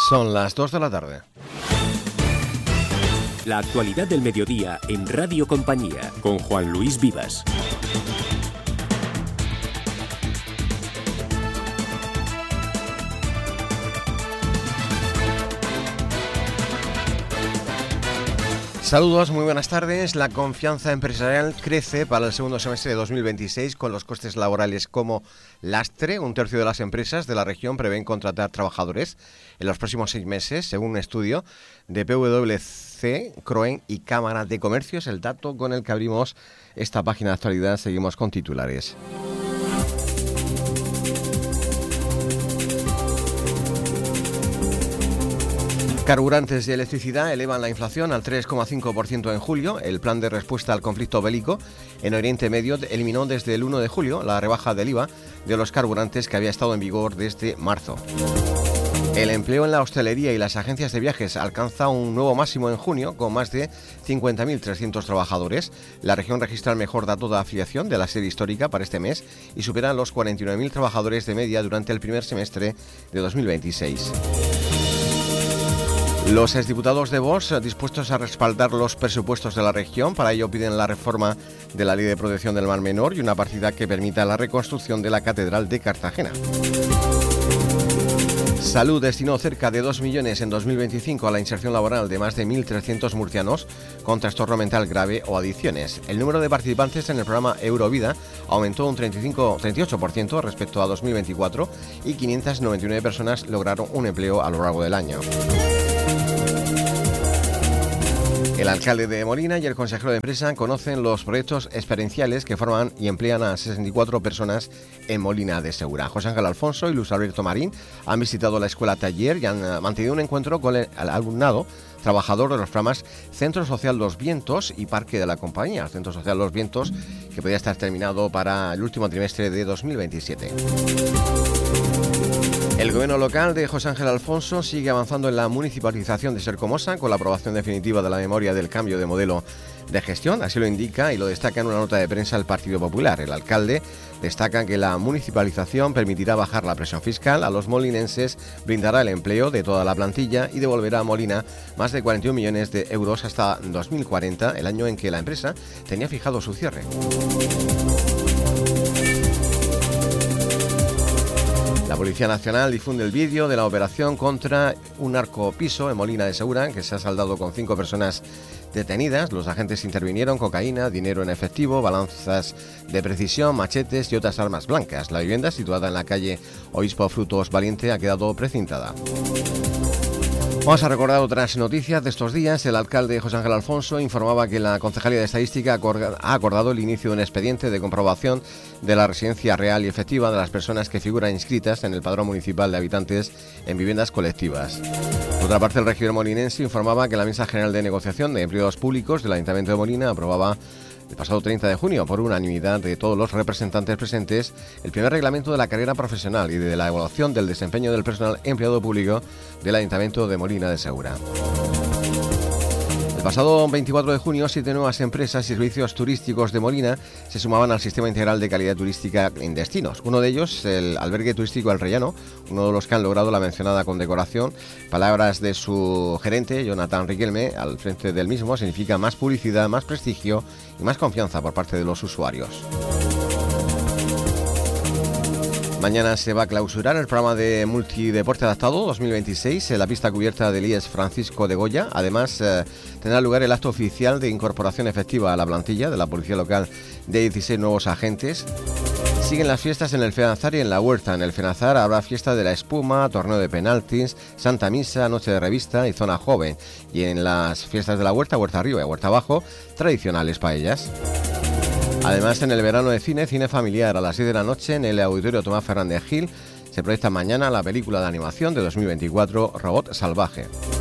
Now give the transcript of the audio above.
Son las 2 de la tarde. La actualidad del mediodía en Radio Compañía con Juan Luis Vivas. Saludos, muy buenas tardes. La confianza empresarial crece para el segundo semestre de 2026 con los costes laborales como lastre. Un tercio de las empresas de la región prevén contratar trabajadores en los próximos 6 meses, según un estudio de PwC, Croen y Cámara de Comercio. Es el dato con el que abrimos esta página de actualidad. Seguimos con titulares. Carburantes y electricidad elevan la inflación al 3,5% en julio. El plan de respuesta al conflicto bélico en Oriente Medio eliminó desde el 1 de julio la rebaja del IVA de los carburantes que había estado en vigor desde marzo. El empleo en la hostelería y las agencias de viajes alcanza un nuevo máximo en junio con más de 50.300 trabajadores. La región registra el mejor dato de afiliación de la serie histórica para este mes y supera los 49.000 trabajadores de media durante el primer semestre de 2026. Los exdiputados de Vox dispuestos a respaldar los presupuestos de la región. Para ello piden la reforma de la Ley de Protección del Mar Menor y una partida que permita la reconstrucción de la Catedral de Cartagena. Salud destinó cerca de 2 millones en 2025 a la inserción laboral de más de 1.300 murcianos con trastorno mental grave o adicciones. El número de participantes en el programa Eurovida aumentó un 38% respecto a 2024 y 599 personas lograron un empleo a lo largo del año. El alcalde de Molina y el consejero de empresa conocen los proyectos experienciales que forman y emplean a 64 personas en Molina de Segura. José Ángel Alfonso y Luis Alberto Marín han visitado la escuela taller y han mantenido un encuentro con el alumnado trabajador de los programas Centro Social Los Vientos y Parque de la Compañía. Centro Social Los Vientos, que podría estar terminado para el último trimestre de 2027. El gobierno local de José Ángel Alfonso sigue avanzando en la municipalización de Sercomosa con la aprobación definitiva de la memoria del cambio de modelo de gestión. Así lo indica y lo destaca en una nota de prensa el Partido Popular. El alcalde destaca que la municipalización permitirá bajar la presión fiscal a los molinenses, brindará el empleo de toda la plantilla y devolverá a Molina más de 41 millones de euros hasta 2040, el año en que la empresa tenía fijado su cierre. La Policía Nacional difunde el vídeo de la operación contra un narcopiso en Molina de Segura, que se ha saldado con 5 personas detenidas. Los agentes intervinieron cocaína, dinero en efectivo, balanzas de precisión, machetes y otras armas blancas. La vivienda, situada en la calle Obispo Frutos Valiente, ha quedado precintada. Vamos a recordar otras noticias de estos días. El alcalde José Ángel Alfonso informaba que la Concejalía de Estadística ha acordado el inicio de un expediente de comprobación de la residencia real y efectiva de las personas que figuran inscritas en el Padrón Municipal de Habitantes en viviendas colectivas. Por otra parte, el regidor molinense informaba que la Mesa General de Negociación de Empleados Públicos del Ayuntamiento de Molina aprobaba el pasado 30 de junio, por unanimidad de todos los representantes presentes, el primer reglamento de la carrera profesional y de la evaluación del desempeño del personal empleado público del Ayuntamiento de Molina de Segura. El pasado 24 de junio, 7 nuevas empresas y servicios turísticos de Molina se sumaban al Sistema Integral de Calidad Turística en Destinos. Uno de ellos, el Albergue Turístico El Rellano, uno de los que han logrado la mencionada condecoración. Palabras de su gerente, Jonathan Riquelme, al frente del mismo, significa más publicidad, más prestigio y más confianza por parte de los usuarios. Mañana se va a clausurar el programa de multideporte adaptado 2026 en la pista cubierta del IES Francisco de Goya. Además, tendrá lugar el acto oficial de incorporación efectiva a la plantilla de la Policía Local de 16 nuevos agentes. Siguen las fiestas en el Fenazar y en la Huerta. En el Fenazar habrá fiesta de la espuma, torneo de penaltis, Santa Misa, noche de revista y zona joven. Y en las fiestas de la Huerta, Huerta Arriba y Huerta Abajo, tradicionales paellas. Además, en el verano de cine familiar a las 10 de la noche en el Auditorio Tomás Fernández Gil se proyecta mañana la película de animación de 2024 Robot Salvaje.